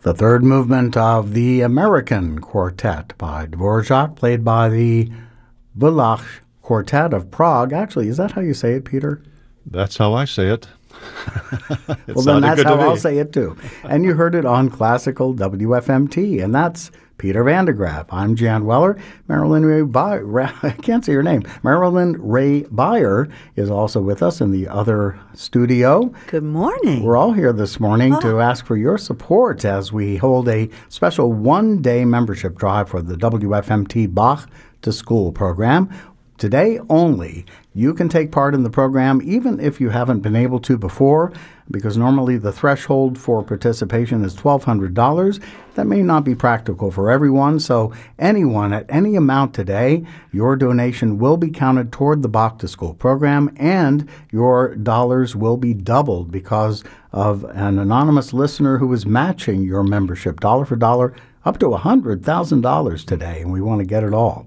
The third movement of the American Quartet by Dvorak, played by the Villach Quartet of Prague. Actually, is that how you say it, Peter? That's how I say it. Well, then that's how I'll say it, too. And you heard it on Classical WFMT, and that's Peter Van de Graaff. I'm Jan Weller. Marilyn Ray Beyer, I can't say your name. Marilyn Ray Beyer is also with us in the other studio. Good morning. We're all here this morning to ask for your support as we hold a special one-day membership drive for the WFMT Bach to School program. Today only, you can take part in the program even if you haven't been able to before, because normally the threshold for participation is $1,200. That may not be practical for everyone, so anyone at any amount today, your donation will be counted toward the Bach to School program, and your dollars will be doubled because of an anonymous listener who is matching your membership dollar for dollar up to $100,000 today, and we want to get it all.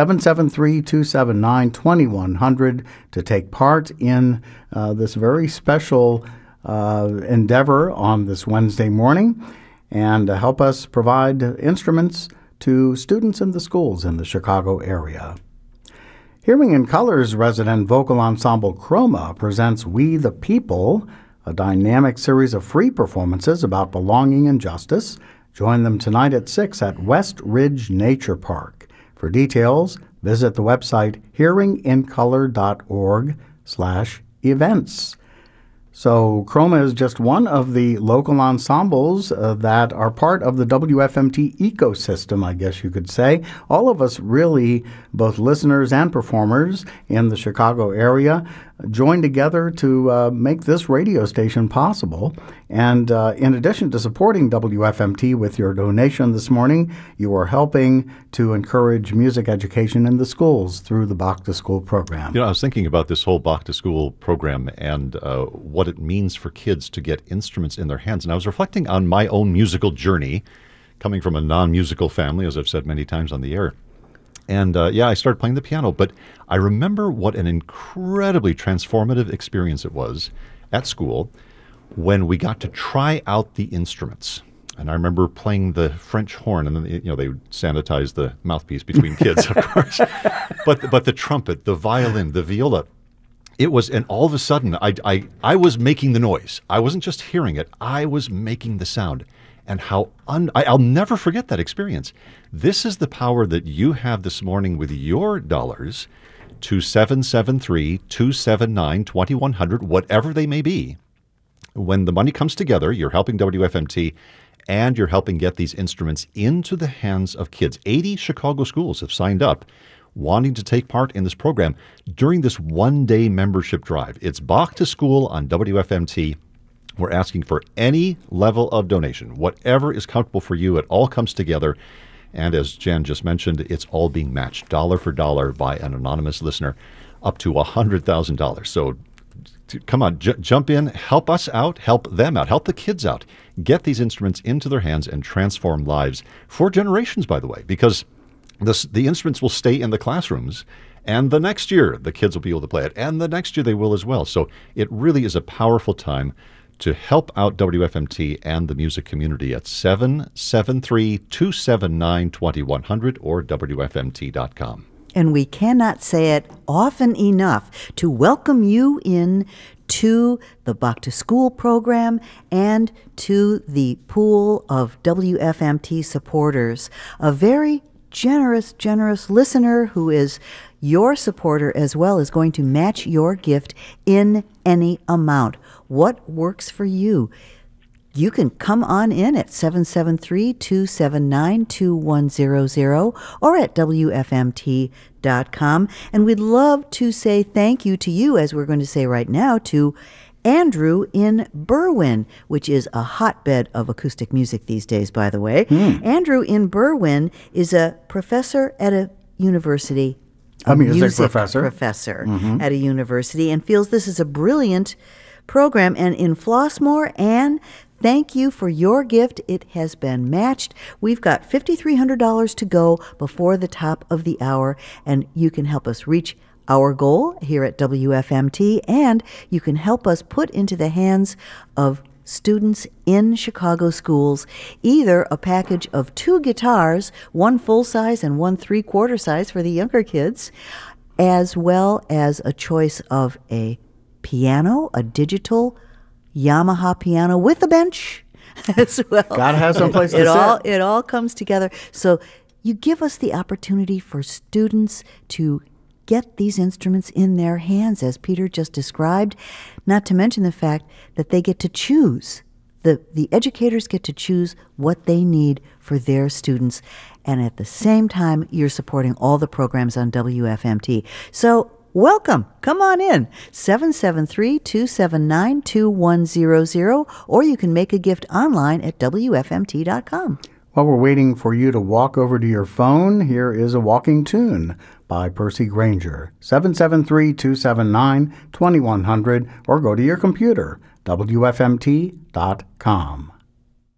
773-279-2100 to take part in this very special endeavor on this Wednesday morning and help us provide instruments to students in the schools in the Chicago area. Hearing in Colors resident vocal ensemble Chroma presents We the People, a dynamic series of free performances about belonging and justice. Join them tonight at 6 at West Ridge Nature Park. For details, visit the website hearingincolor.org/events. So Chroma is just one of the local ensembles that are part of the WFMT ecosystem, I guess you could say. All of us really, both listeners and performers in the Chicago area, join together to make this radio station possible. And in addition to supporting WFMT with your donation this morning, you are helping to encourage music education in the schools through the Bach to School program. You know, I was thinking about this whole Bach to School program and what it means for kids to get instruments in their hands. And I was reflecting on my own musical journey, coming from a non-musical family, as I've said many times on the air. And I started playing the piano, but I remember what an incredibly transformative experience it was at school when we got to try out the instruments. And I remember playing the French horn, and then they would sanitize the mouthpiece between kids, of course. But the trumpet, the violin, the viola, it was, and all of a sudden I was making the noise. I wasn't just hearing it; I was making the sound. And how I'll never forget that experience. This is the power that you have this morning with your dollars to 773-279-2100, whatever they may be. When the money comes together, you're helping WFMT and you're helping get these instruments into the hands of kids. 80 Chicago schools have signed up wanting to take part in this program during this one-day membership drive. It's Bach to School on WFMT. We're asking for any level of donation, whatever is comfortable for you. It all comes together. And as Jan just mentioned, it's all being matched dollar for dollar by an anonymous listener up to $100,000. So come on, jump in, help us out, help them out, help the kids out. Get these instruments into their hands and transform lives for generations, by the way, because the instruments will stay in the classrooms. And the next year, the kids will be able to play it. And the next year, they will as well. So it really is a powerful time to help out WFMT and the music community at 773-279-2100 or WFMT.com. And we cannot say it often enough to welcome you in to the Bach to School program and to the pool of WFMT supporters. A very generous listener who is your supporter as well is going to match your gift in any amount. What works for you? You can come on in at 773-279-2100 or at WFMT.com. And we'd love to say thank you to you, as we're going to say right now, to Andrew in Berwyn, which is a hotbed of acoustic music these days, by the way. Andrew in Berwyn is a professor at a university. A music professor at a university, and feels this is a brilliant program. And in Flossmoor, Anne, thank you for your gift. It has been matched. We've got $5,300 to go before the top of the hour, and you can help us reach our goal here at WFMT, and you can help us put into the hands of students in Chicago schools either a package of 2 guitars, one full-size and one 3/4 size for the younger kids, as well as a choice of a piano, a digital Yamaha piano with a bench as well. Gotta have some place to sit. It all comes together. So you give us the opportunity for students to get these instruments in their hands, as Peter just described, not to mention the fact that they get to choose. The educators get to choose what they need for their students, and at the same time, you're supporting all the programs on WFMT. So welcome. Come on in. 773-279-2100, or you can make a gift online at WFMT.com. While we're waiting for you to walk over to your phone, here is a walking tune by Percy Granger. 773-279-2100, or go to your computer, WFMT.com.